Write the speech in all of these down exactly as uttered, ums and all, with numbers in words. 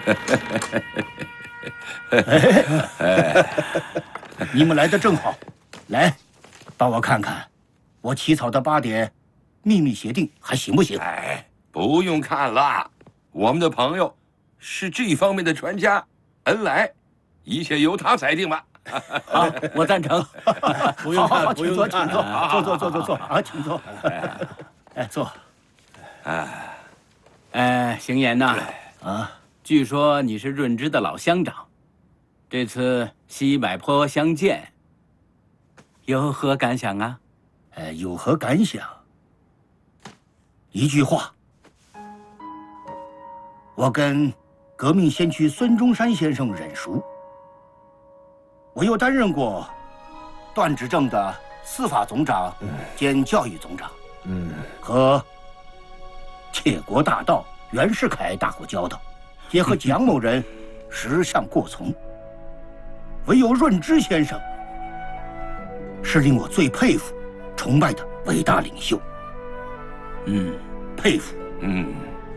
你们来的正好，来，帮我看看，我起草的八点秘密协定还行不行？ 哎，不用看了，我们的朋友是这方面的专家，恩来，一切由他裁定吧。 好，我赞成。 不用看， 好好好，请坐， 不用看请坐，坐坐坐坐坐啊，请坐。哎，坐。 哎， 哎，邢岩呐， 啊， 据说你是润之的老乡长，这次西柏坡相见，有何感想啊？ 呃，有何感想？一句话，我跟革命先驱孙中山先生稔熟。我又担任过段执政的司法总长兼教育总长， 嗯， 和窃国大盗袁世凯打过交道，也和蒋某人十项过从。唯有润之先生是令我最佩服、崇拜的伟大领袖。 嗯， 佩服。 嗯，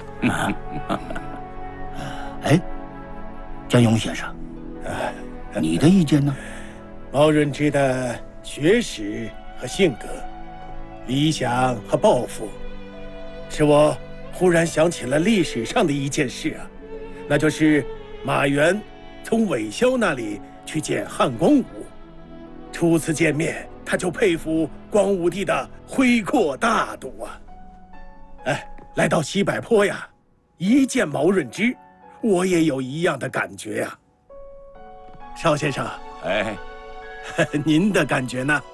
哎，江勇先生，你的意见呢？ 毛润之的学识和性格、理想和抱负，使我忽然想起了历史上的一件事啊，那就是马援从韦骁那里去见汉光武，初次见面他就佩服光武帝的恢阔大度啊。哎，来到西柏坡呀，一见毛润之，我也有一样的感觉呀。邵先生， 哎， 您的感觉呢？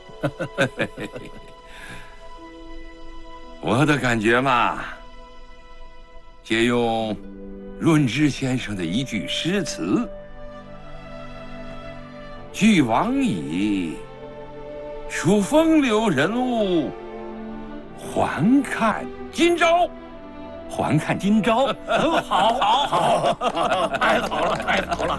我的感觉嘛，借用润之先生的一句诗词：“俱往矣，数风流人物，还看今朝。”还看今朝， 好，好，好，太好了，太好了！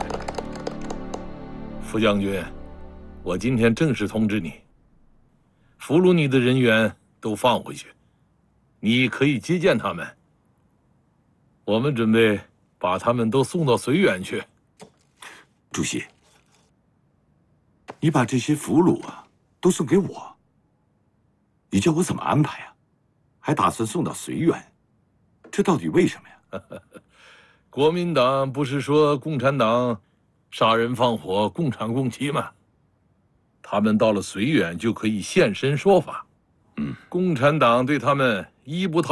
副将军，我今天正式通知你，俘虏你的人员都放回去，你可以接见他们。我们准备把他们都送到绥远去。 主席，你把这些俘虏啊都送给我，你叫我怎么安排啊？还打算送到绥远，这到底为什么呀？ 国民党不是说共产党杀人放火、共产共妻吗？他们到了绥远就可以现身说法。嗯，共产党对他们一不讨